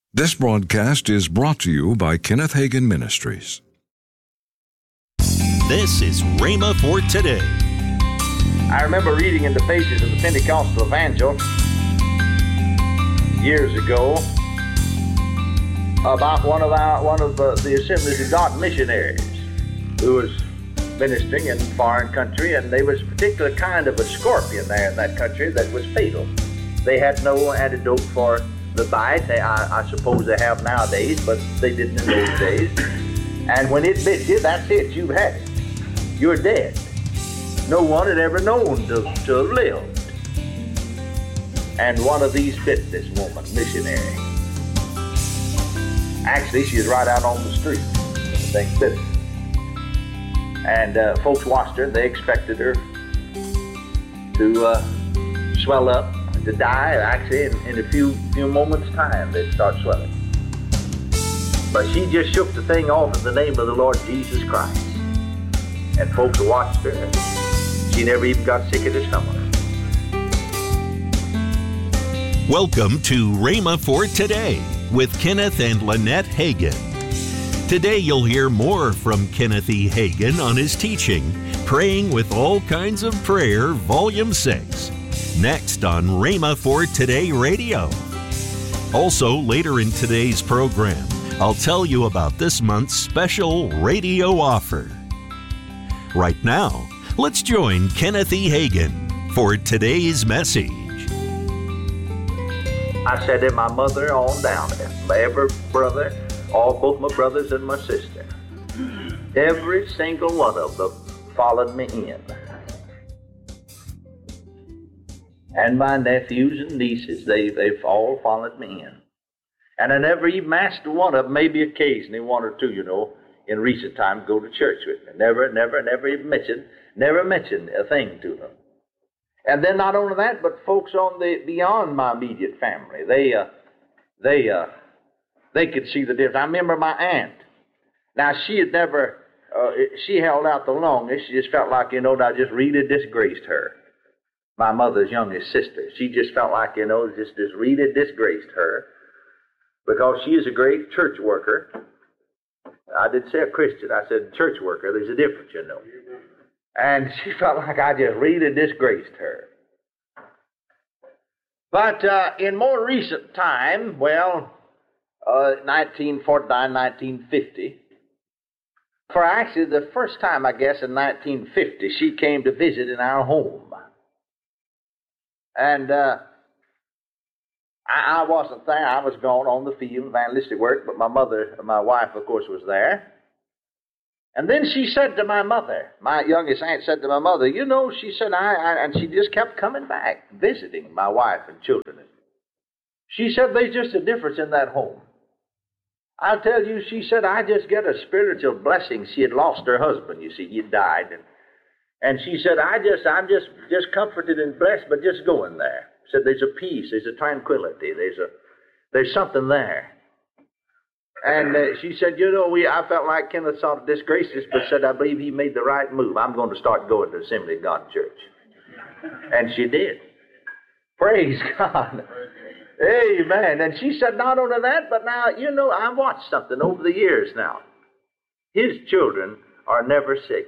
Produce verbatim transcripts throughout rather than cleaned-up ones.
This broadcast is brought to you by Kenneth Hagin Ministries. This is Rhema for Today. I remember reading in the pages of the Pentecostal Evangel years ago about one of our one of the, the Assemblies of God missionaries who was ministering in a foreign country, and there was a particular kind of a scorpion there in that country that was fatal. They had no antidote for the bite. They, I, I suppose they have nowadays, but they didn't in those days. And when it bit you, that's it. You've had it. You're dead. No one had ever known to, to have lived. And one of these bit this woman, missionary. Actually, she was right out on the street. The thing bit her. And uh, folks watched her. They expected her to uh, swell up, to die. Actually, in, in a few few moments' time, they'd start swelling. But she just shook the thing off in the name of the Lord Jesus Christ. And folks watched her, and she never even got sick at her stomach. Welcome to Rhema for Today with Kenneth and Lynette Hagin. Today you'll hear more from Kenneth E. Hagin on his teaching, Praying with All Kinds of Prayer, Volume six. Next on Rhema for Today Radio. Also, later in today's program, I'll tell you about this month's special radio offer. Right now, let's join Kenneth E. Hagin for today's message. I said to my mother on down there, my every brother, all both my brothers and my sister, every single one of them followed me in. And my nephews and nieces, they, they've all followed me in. And I never even asked one of them, maybe occasionally one or two, you know, in recent times, go to church with me. Never, never, never even mentioned, never mentioned a thing to them. And then not only that, but folks on the beyond my immediate family, they, uh, they, uh, they could see the difference. I remember my aunt. Now she had never, uh, she held out the longest. She just felt like, you know, that just really disgraced her. My mother's youngest sister. She just felt like, you know, just, just really disgraced her because she is a great church worker. I didn't say a Christian. I said church worker. There's a difference, you know. And she felt like I just really disgraced her. But uh, in more recent time, well, uh, nineteen forty-nine, nineteen fifty, for actually the first time, I guess, in nineteen fifty, she came to visit in our home. And uh, I, I wasn't there. I was gone on the field, evangelistic work, but my mother, my wife, of course, was there. And then she said to my mother, my youngest aunt said to my mother, you know, she said, I, I and she just kept coming back, visiting my wife and children. She said, there's just a difference in that home. I'll tell you, she said, I just get a spiritual blessing. She had lost her husband, you see, he died, and And she said, I just, I'm just, just comforted and blessed, but just going there. Said, there's a peace, there's a tranquility, there's a, there's something there. And uh, she said, you know, we, I felt like Kenneth sort of disgraced us, but said, I believe he made the right move. I'm going to start going to Assembly of God Church. And she did. Praise God. Amen. And she said, not only that, but now, you know, I've watched something over the years now. His children are never sick.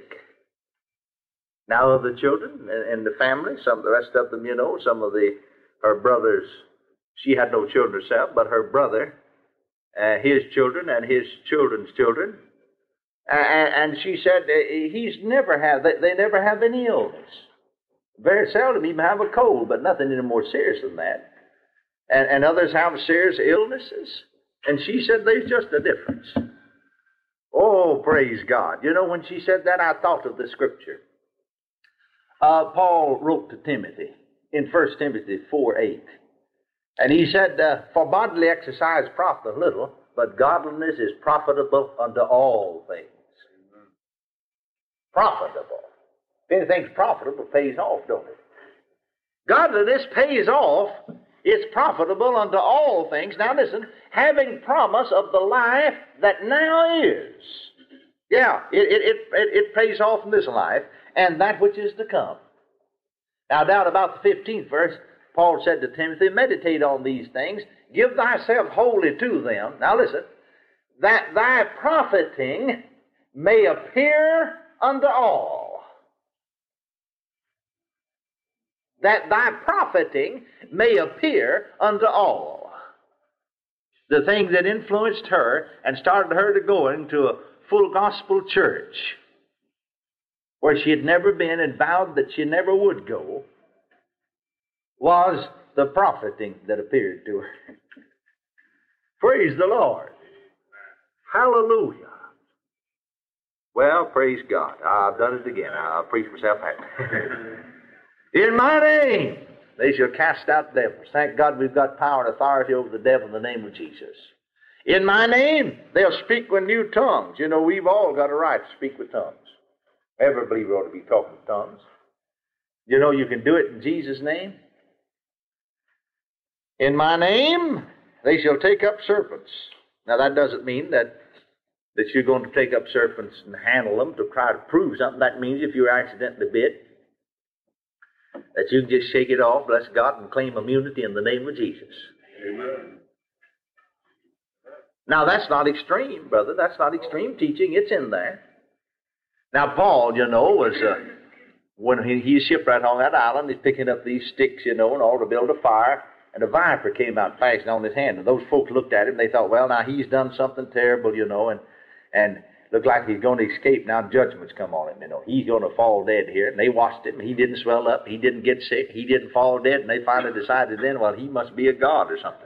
Now of the children and the family, some of the rest of them, you know, some of the, her brothers, she had no children herself, but her brother, uh, his children and his children's children, uh, and, and she said uh, he's never had, they, they never have any illness. Very seldom even have a cold, but nothing any more serious than that. And, and others have serious illnesses, and she said there's just a difference. Oh, praise God. You know, when she said that, I thought of the scripture. Uh, Paul wrote to Timothy in First Timothy four eight. And he said, uh, for bodily exercise profiteth little, but godliness is profitable unto all things. Amen. Profitable. If anything's profitable, it pays off, don't it? Godliness pays off. It's profitable unto all things. Now listen, having promise of the life that now is. Yeah, it, it, it, it pays off in this life, and that which is to come. Now down about the fifteenth verse, Paul said to Timothy, meditate on these things, give thyself wholly to them. Now listen, that thy profiting may appear unto all. That thy profiting may appear unto all. The thing that influenced her and started her to go into a full gospel church where she had never been and vowed that she never would go was the profiting that appeared to her. Praise the Lord. Hallelujah. Well, praise God. I've done it again. I'll preach myself happy. In my name they shall cast out devils. Thank God we've got power and authority over the devil in the name of Jesus. In my name they'll speak with new tongues. You know, we've all got a right to speak with tongues. Every believer ought to be talking with tongues. You know, you can do it in Jesus' name. In my name they shall take up serpents. Now that doesn't mean that that you're going to take up serpents and handle them to try to prove something. That means if you're accidentally bit, that you can just shake it off, bless God, and claim immunity in the name of Jesus. Amen. Now that's not extreme, brother. That's not extreme teaching. It's in there. Now Paul, you know, was uh, when he, he's shipwrecked on that island, he's picking up these sticks, you know, and all to build a fire. And a viper came out fastened on his hand. And those folks looked at him. They thought, well, now he's done something terrible, you know, and and looked like he's going to escape. Now judgment's come on him, you know. He's going to fall dead here. And they watched him. He didn't swell up. He didn't get sick. He didn't fall dead. And they finally decided then, well, he must be a god or something.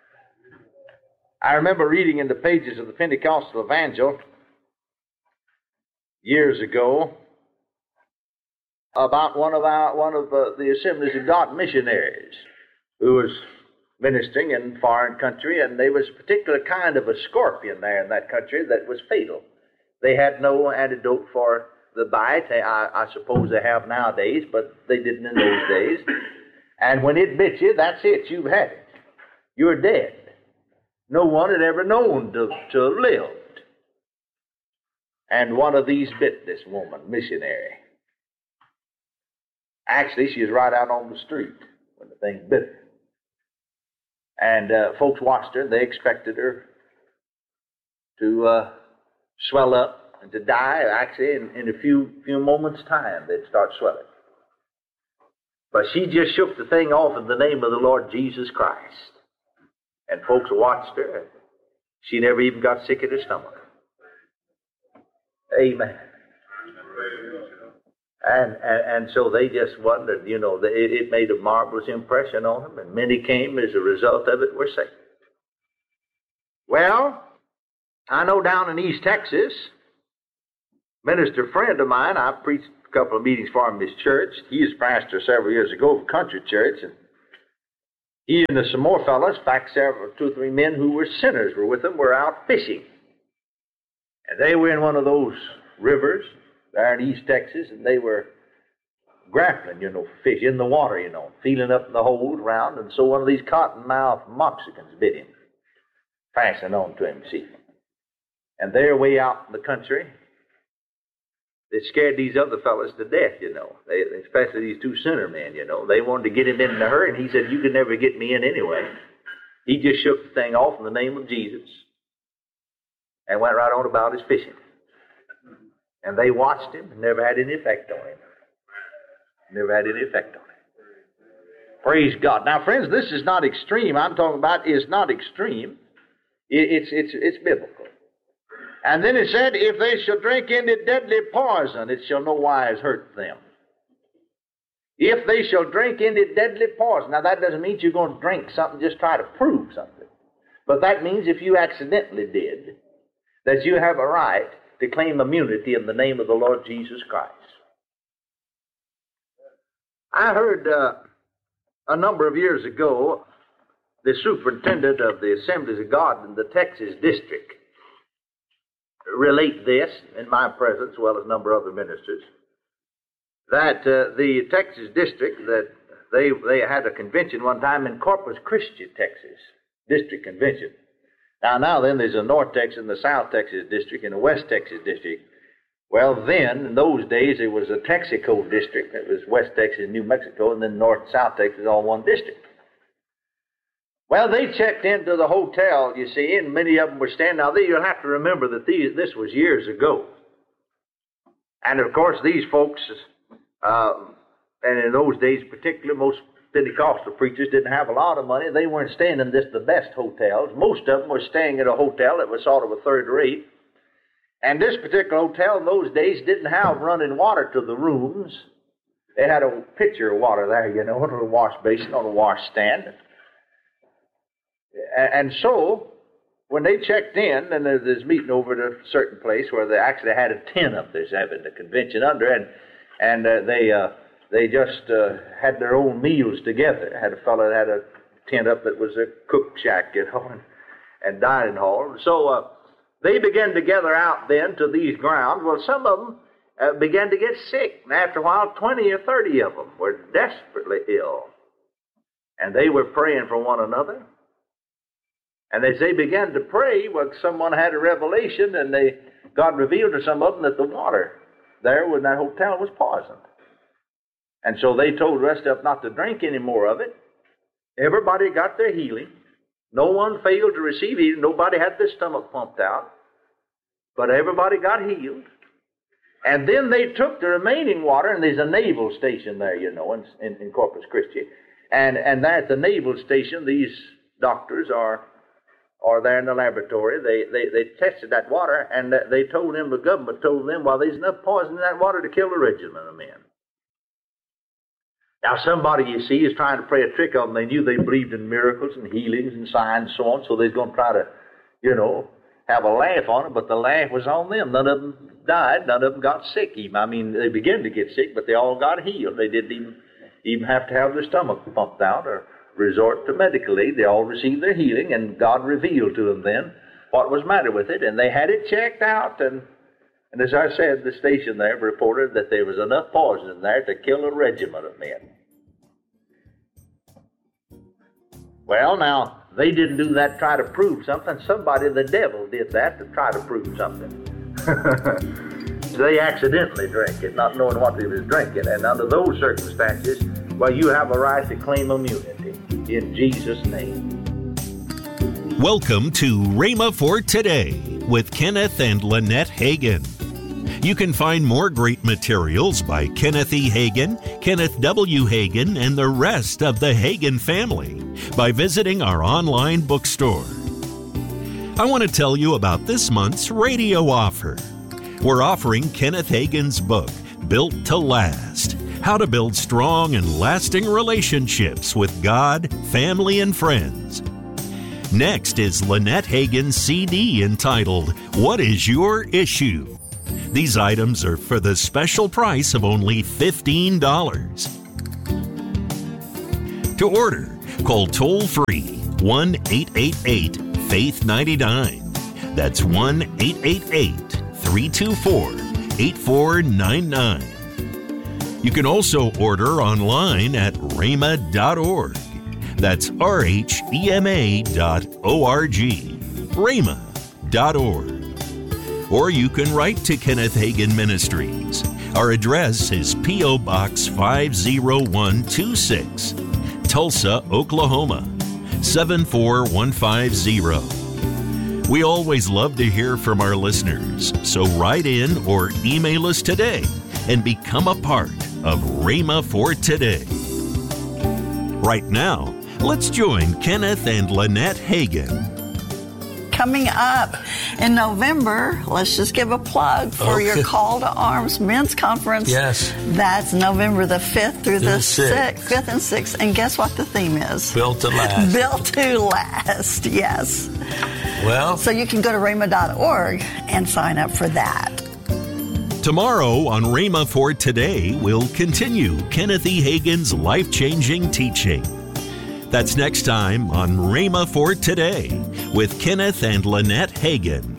I remember reading in the pages of the Pentecostal Evangel years ago about one of our one of uh, the Assemblies of God missionaries who was ministering in foreign country, and there was a particular kind of a scorpion there in that country that was fatal. They had no antidote for the bite. I, I suppose they have nowadays, but they didn't in those days. And when it bit you, that's it. You've had it. You're dead. No one had ever known to, to have lived. And one of these bit this woman, missionary. Actually, she was right out on the street when the thing bit her. And uh, folks watched her, and they expected her to uh, swell up and to die. Actually, in, in a few few moments' time, they'd start swelling. But she just shook the thing off in the name of the Lord Jesus Christ. And folks watched her, and she never even got sick at her stomach. Amen. And, and and so they just wondered, you know, it, it made a marvelous impression on them, and many came as a result of it were saved. Well, I know down in East Texas, minister friend of mine, I preached a couple of meetings for him in his church. He was pastor several years ago of a country church, and he and some more fellows, in fact, several, two or three men who were sinners were with him, were out fishing. And they were in one of those rivers there in East Texas, and they were grappling, you know, fish in the water, you know, feeling up in the hold around, and so one of these cotton-mouthed moxicans bit him, fastened on to him, see. And they're way out in the country. They scared these other fellas to death, you know, they, especially these two sinner men, you know. They wanted to get him in a hurry, and he said, you could never get me in anyway. He just shook the thing off in the name of Jesus and went right on about his fishing. And they watched him and never had any effect on him. Never had any effect on him. Praise God. Now, friends, this is not extreme. I'm talking about is not extreme. It's, it's, it's biblical. And then it said, if they shall drink any deadly poison, it shall no wise hurt them. If they shall drink any deadly poison. Now, that doesn't mean you're going to drink something, just try to prove something. But that means if you accidentally did, that you have a right to claim immunity in the name of the Lord Jesus Christ. I heard uh, a number of years ago the superintendent of the Assemblies of God in the Texas district relate this in my presence, as well as a number of other ministers, that uh, the Texas district, that they, they had a convention one time in Corpus Christi, Texas, district convention. Now, now then, there's a North Texas and the South Texas district and a West Texas district. Well, then, in those days, it was a Texaco district. It was West Texas, New Mexico, and then North and South Texas, all one district. Well, they checked into the hotel, you see, and many of them were staying. Now, you'll have to remember that these, this was years ago. And, of course, these folks, uh, and in those days in particular, most Pentecostal preachers didn't have a lot of money. They weren't staying in just the best hotels. Most of them were staying at a hotel that was sort of a third rate. And this particular hotel in those days didn't have running water to the rooms. They had a pitcher of water there, you know, on a wash basin, on a wash stand. And so, when they checked in, and there's this meeting over at a certain place where they actually had a tent up there, having the convention under, and and uh, they uh, they just uh, had their own meals together. Had a fellow that had a tent up that was a cook shack, you know, and, and dining hall. So uh, they began to gather out then to these grounds. Well, some of them uh, began to get sick, and after a while, twenty or thirty of them were desperately ill, and they were praying for one another. And as they began to pray, well, someone had a revelation, and they God revealed to some of them that the water there in that hotel was poisoned. And so they told the rest of them not to drink any more of it. Everybody got their healing. No one failed to receive healing. Nobody had their stomach pumped out. But everybody got healed. And then they took the remaining water, and there's a naval station there, you know, in, in, in Corpus Christi. And, and there at the naval station, these doctors are... or there in the laboratory, they, they, they tested that water, and they told them, the government told them, well, there's enough poison in that water to kill a regiment of men. Now, somebody, you see, is trying to play a trick on them. They knew they believed in miracles and healings and signs and so on, so they're going to try to, you know, have a laugh on it, but the laugh was on them. None of them died. None of them got sick even. I mean, they began to get sick, but they all got healed. They didn't even, even have to have their stomach pumped out or resort to medical aid. They all received their healing, and God revealed to them then what was the matter with it, and they had it checked out, and, and as I said, the station there reported that there was enough poison in there to kill a regiment of men. Well, now, they didn't do that to try to prove something. Somebody, the devil, did that to try to prove something. So they accidentally drank it, not knowing what they was drinking, and under those circumstances, well, you have a right to claim immunity. In Jesus' name. Welcome to Rhema for Today with Kenneth and Lynette Hagin. You can find more great materials by Kenneth E. Hagin, Kenneth W. Hagin, and the rest of the Hagin family by visiting our online bookstore. I want to tell you about this month's radio offer. We're offering Kenneth Hagin's book, Built to Last: How to Build Strong and Lasting Relationships with God, Family, and Friends. Next is Lynette Hagin's C D entitled, What is Your Issue? These items are for the special price of only fifteen dollars. To order, call toll-free one eight eight eight, faith nine nine. That's one eight eight eight, three two four, eight four nine nine. You can also order online at rhema dot org. That's R H E M A dot O R G, rhema dot org. Or you can write to Kenneth Hagin Ministries. Our address is P O. Box five oh one two six, Tulsa, Oklahoma, seven four one five zero. We always love to hear from our listeners, so write in or email us today and become a part of Rhema for Today. Right now, let's join Kenneth and Lynette Hagin. Coming up in November, let's just give a plug for okay. your Call to Arms Men's Conference. Yes. That's November the fifth through the, the sixth. fifth and sixth. And guess what the theme is? Built to Last. Built to Last, yes. Well. So you can go to rhema dot org and sign up for that. Tomorrow on Rhema for Today, we'll continue Kenneth E. Hagin's life-changing teaching. That's next time on Rhema for Today with Kenneth and Lynette Hagin.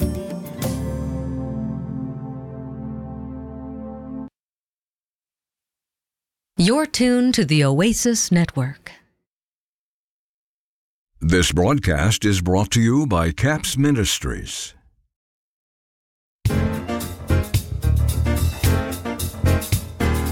You're tuned to the Oasis Network. This broadcast is brought to you by CAPS Ministries.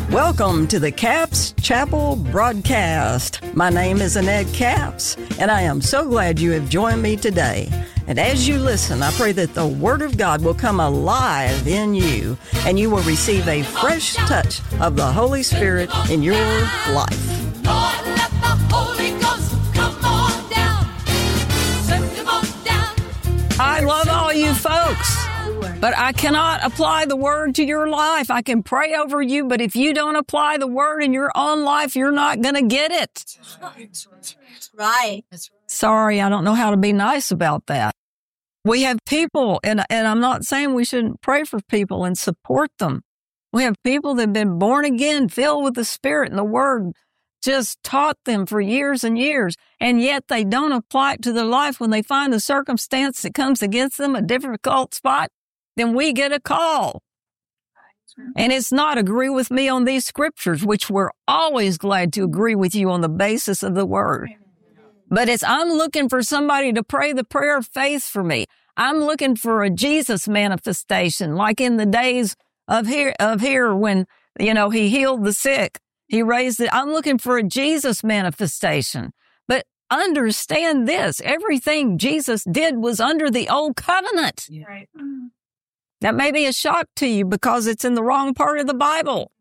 Welcome to the Capps Chapel broadcast. My name is Annette Capps, and I am so glad you have joined me today. And as you listen, I pray that the Word of God will come alive in you, and you will receive a fresh touch of the Holy Spirit in your life. Lord, let the Holy Ghost come on down. Send him on down. I love all you folks. But I cannot apply the Word to your life. I can pray over you, but if you don't apply the Word in your own life, you're not going to get it. Right. Sorry, I don't know how to be nice about that. We have people, and, and I'm not saying we shouldn't pray for people and support them. We have people that have been born again, filled with the Spirit, and the Word just taught them for years and years, and yet they don't apply it to their life. When they find a circumstance that comes against them, a difficult spot, then we get a call. And it's not agree with me on these scriptures, which we're always glad to agree with you on the basis of the Word. But it's, I'm looking for somebody to pray the prayer of faith for me. I'm looking for a Jesus manifestation, like in the days of here, of here when, you know, he healed the sick. He raised it. I'm looking for a Jesus manifestation. But understand this, everything Jesus did was under the old covenant. Yeah. Right. That may be a shock to you because it's in the wrong part of the Bible.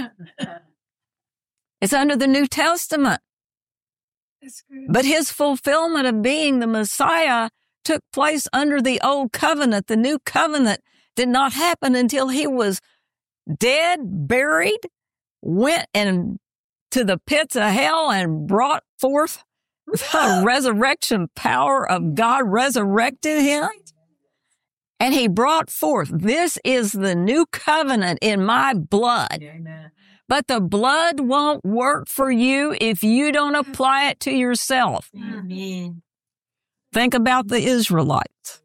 It's under the New Testament. That's good. But his fulfillment of being the Messiah took place under the old covenant. The new covenant did not happen until he was dead, buried, went and to the pits of hell and brought forth the resurrection power of God, resurrected him. And he brought forth, this is the new covenant in my blood. Amen. But the blood won't work for you if you don't apply it to yourself. Amen. Think about the Israelites.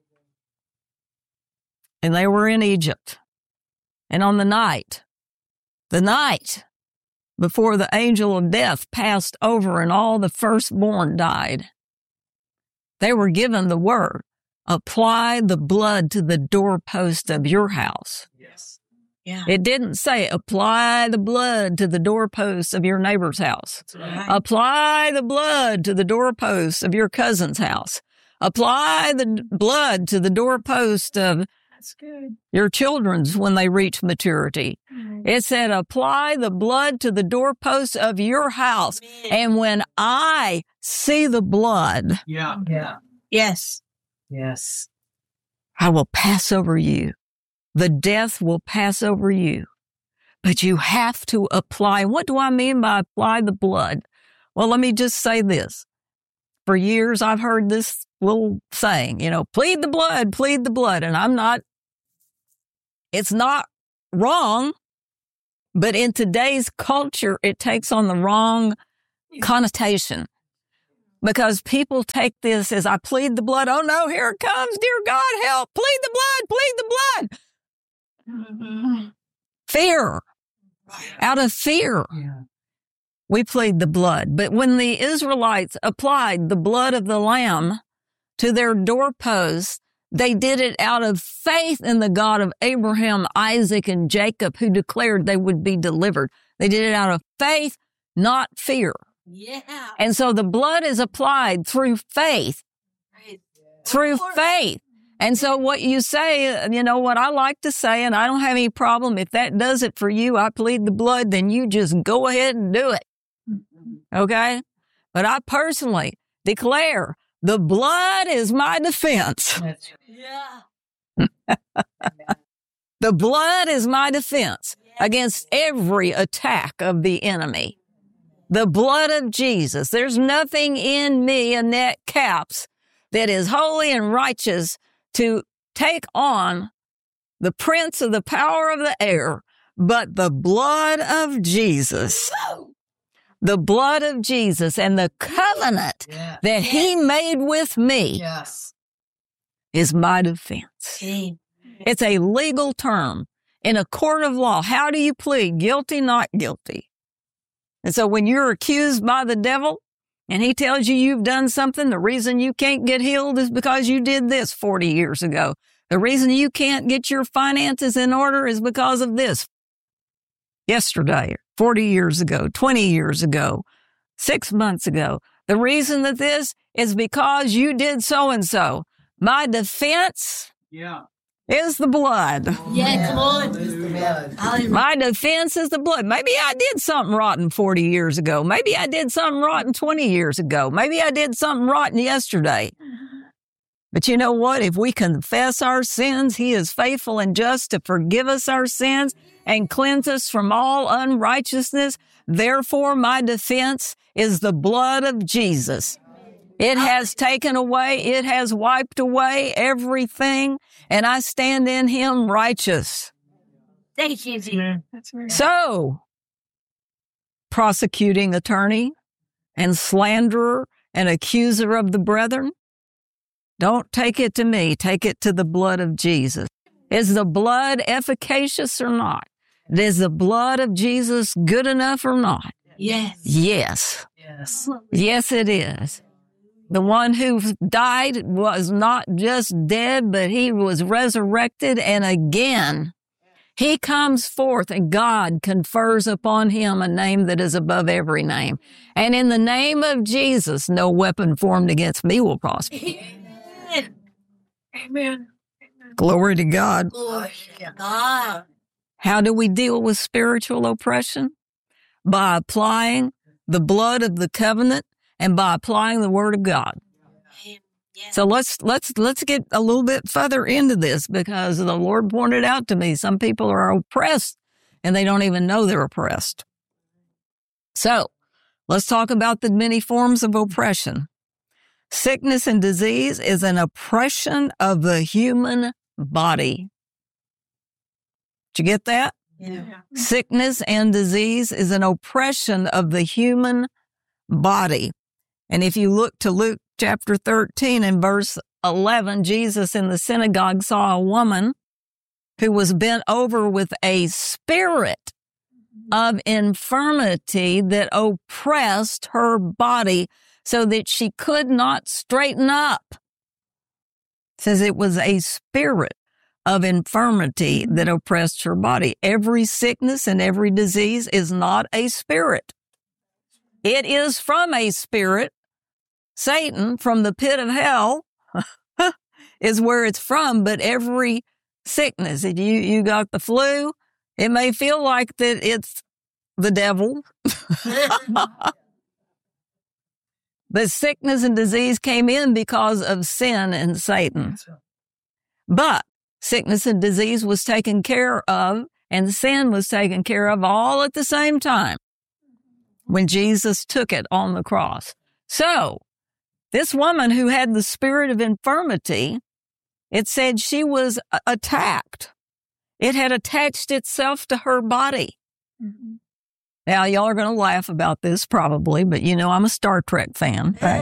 And they were in Egypt. And on the night, the night before the angel of death passed over and all the firstborn died, they were given the word, apply the blood to the doorpost of your house. Yes. Yeah. It didn't say apply the blood to the doorpost of your neighbor's house. Right. Apply the blood to the doorpost of your cousin's house. Apply the blood to the doorpost of That's good. your children's when they reach maturity. Mm-hmm. It said apply the blood to the doorpost of your house. Amen. And when I see the blood, Yeah. Yeah. Yes. Yes. I will pass over you. The death will pass over you. But you have to apply. What do I mean by apply the blood? Well, let me just say this. For years, I've heard this little saying, you know, plead the blood, plead the blood. And I'm not, it's not wrong, but in today's culture, it takes on the wrong connotation. Because people take this as I plead the blood. Oh no, here it comes. Dear God, help. Plead the blood, plead the blood. Mm-hmm. Fear. Out of fear, Yeah. we plead the blood. But when the Israelites applied the blood of the Lamb to their doorposts, they did it out of faith in the God of Abraham, Isaac, and Jacob, who declared they would be delivered. They did it out of faith, not fear. Yeah. And so the blood is applied through faith, Right. through Of course. faith. And so what you say, you know, what I like to say, and I don't have any problem, if that does it for you, I plead the blood, then you just go ahead and do it. Okay? But I personally declare the blood is my defense. That's yeah. The blood is my defense against every attack of the enemy. The blood of Jesus. There's nothing in me, Annette Capps, that is holy and righteous to take on the prince of the power of the air, but the blood of Jesus. The blood of Jesus and the covenant Yeah. that he made with me Yes. is my defense. Amen. It's a legal term in a court of law. How do you plead? Guilty, not guilty. And so when you're accused by the devil and he tells you you've done something, the reason you can't get healed is because you did this forty years ago. The reason you can't get your finances in order is because of this yesterday, forty years ago, twenty years ago, six months ago. The reason that this is because you did so-and-so. My defense Yeah. is the blood. Yeah, come on. My defense is the blood. Maybe I did something rotten forty years ago. Maybe I did something rotten twenty years ago. Maybe I did something rotten yesterday. But you know what? If we confess our sins, he is faithful and just to forgive us our sins and cleanse us from all unrighteousness. Therefore, my defense is the blood of Jesus. It has taken away, it has wiped away everything, and I stand in him righteous. Thank you, Jesus. So, prosecuting attorney and slanderer and accuser of the brethren, don't take it to me, take it to the blood of Jesus. Is the blood efficacious or not? Is the blood of Jesus good enough or not? Yes. Yes. Yes. Yes, it is. The one who died was not just dead, but he was resurrected, and again, he comes forth, and God confers upon him a name that is above every name. And in the name of Jesus, no weapon formed against me will prosper. Amen. Amen. Glory to God. Glory to God. How do we deal with spiritual oppression? By applying the blood of the covenant and by applying the word of God. Yes. So let's let's let's get a little bit further into this, because the Lord pointed out to me some people are oppressed and they don't even know they're oppressed. So let's talk about the many forms of oppression. Sickness and disease is an oppression of the human body. Did you get that? Yeah. Sickness and disease is an oppression of the human body. And if you look to Luke chapter thirteen and verse eleven, Jesus in the synagogue saw a woman who was bent over with a spirit of infirmity that oppressed her body so that she could not straighten up. It says it was a spirit of infirmity that oppressed her body. Every sickness and every disease is not a spirit. It is from a spirit. Satan, from the pit of hell, is where it's from, but every sickness, if you, you got the flu, it may feel like that it's the devil. But sickness and disease came in because of sin and Satan. But sickness and disease was taken care of, and sin was taken care of all at the same time when Jesus took it on the cross. So, this woman who had the spirit of infirmity, it said she was attacked. It had attached itself to her body. Mm-hmm. Now, y'all are going to laugh about this probably, but you know I'm a Star Trek fan, right?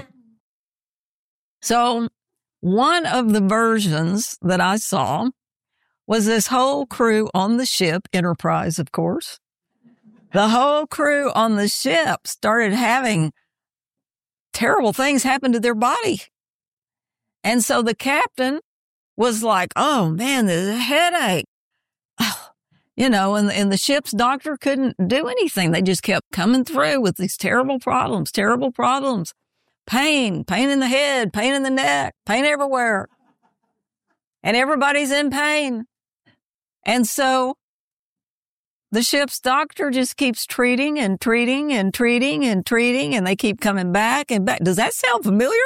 So, one of the versions that I saw was this whole crew on the ship, Enterprise, of course. The whole crew on the ship started having terrible things happen to their body. And so the captain was like, oh man, there's a headache. Oh, you know, and, and the ship's doctor couldn't do anything. They just kept coming through with these terrible problems, terrible problems. Pain, pain in the head, pain in the neck, pain everywhere. And everybody's in pain. And so the ship's doctor just keeps treating and treating and treating and treating, and they keep coming back and back. Does that sound familiar?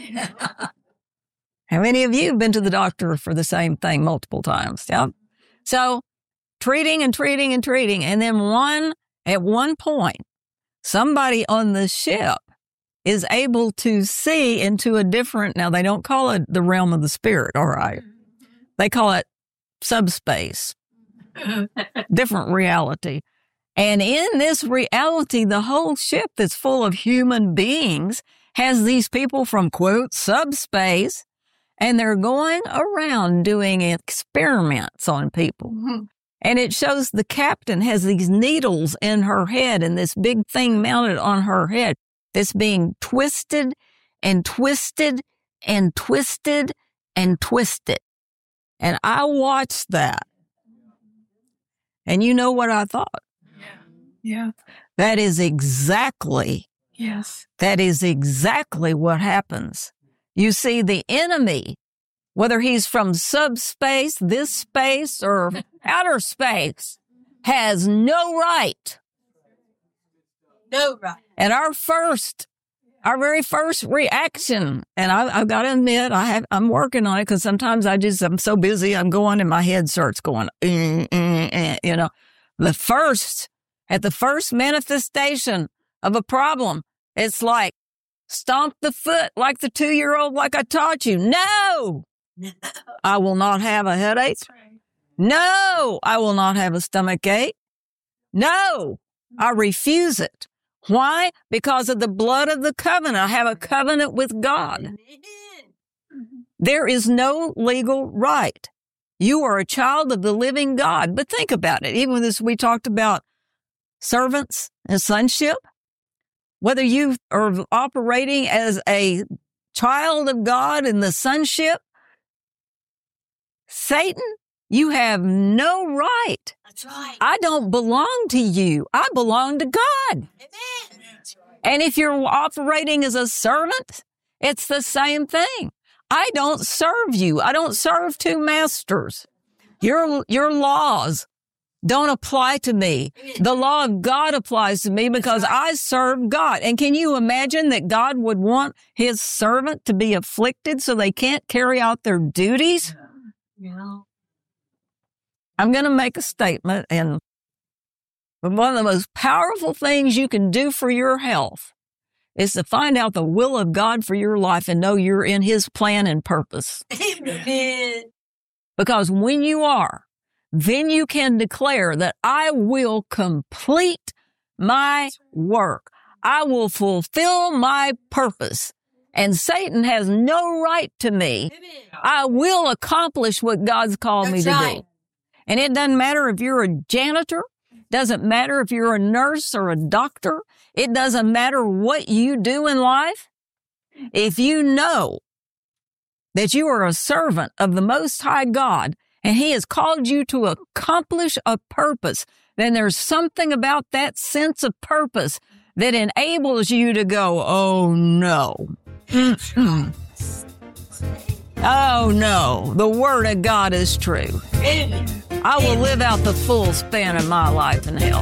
How many of you have been to the doctor for the same thing multiple times? Yeah. So treating and treating and treating. And then one, at one point, somebody on the ship is able to see into a different, now they don't call it the realm of the spirit, all right. They call it subspace, different reality. And in this reality, the whole ship that's full of human beings has these people from, quote, subspace, and they're going around doing experiments on people. Mm-hmm. And it shows the captain has these needles in her head and this big thing mounted on her head that's being twisted and twisted and twisted and twisted. And I watched that. And you know what I thought? Yeah. That is exactly, yes. That is exactly what happens. You see, the enemy, whether he's from subspace, this space, or outer space, has no right. No right. And our first, our very first reaction, and I, I've got to admit, I have, I'm working on it because sometimes I just, I'm so busy, I'm going and my head starts going, eh, eh, eh, you know. The first, at the first manifestation of a problem, it's like, stomp the foot like the two-year-old like I taught you. No! I will not have a headache. No! I will not have a stomach ache. No! I refuse it. Why? Because of the blood of the covenant. I have a covenant with God. There is no legal right. You are a child of the living God. But think about it. Even as we talked about servants and sonship, whether you are operating as a child of God in the sonship, Satan, you have no right. That's right. I don't belong to you. I belong to God. Amen. And if you're operating as a servant, it's the same thing. I don't serve you. I don't serve two masters. Your, your laws don't apply to me. The law of God applies to me because I serve God. And can you imagine that God would want his servant to be afflicted so they can't carry out their duties? Yeah. I'm going to make a statement, and one of the most powerful things you can do for your health is to find out the will of God for your life and know you're in his plan and purpose. Amen. Because when you are, then you can declare that I will complete my work. I will fulfill my purpose. And Satan has no right to me. I will accomplish what God's called That's me to right. do. And it doesn't matter if you're a janitor. Doesn't matter if you're a nurse or a doctor. It doesn't matter what you do in life. If you know that you are a servant of the Most High God and he has called you to accomplish a purpose, then there's something about that sense of purpose that enables you to go, oh no. Mm-mm. Oh no, the Word of God is true. I will live out the full span of my life in health.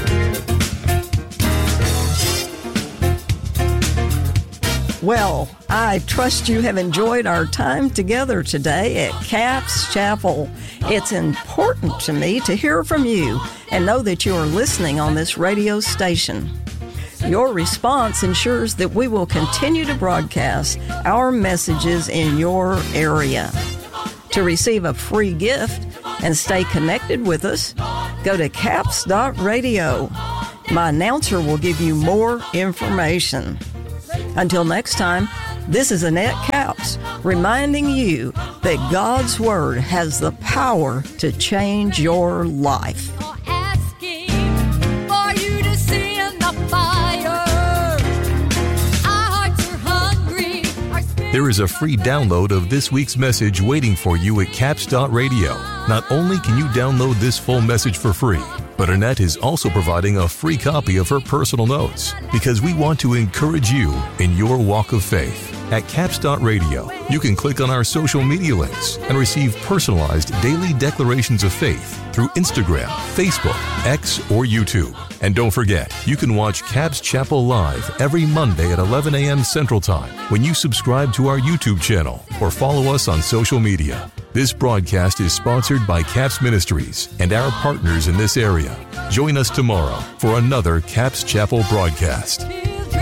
Well, I trust you have enjoyed our time together today at Capps Chapel. It's important to me to hear from you and know that you are listening on this radio station. Your response ensures that we will continue to broadcast our messages in your area. To receive a free gift and stay connected with us, go to capps dot radio. My announcer will give you more information. Until next time, this is Annette Capps reminding you that God's Word has the power to change your life. Asking for you to send the fire. Our hearts are hungry. Our spirits There is a free download of this week's message waiting for you at capps dot radio. Not only can you download this full message for free, but Annette is also providing a free copy of her personal notes because we want to encourage you in your walk of faith. At capps dot radio, you can click on our social media links and receive personalized daily declarations of faith through Instagram, Facebook, X, or YouTube. And don't forget, you can watch Capps Chapel live every Monday at eleven a.m. Central Time when you subscribe to our YouTube channel or follow us on social media. This broadcast is sponsored by Capps Ministries and our partners in this area. Join us tomorrow for another Capps Chapel broadcast.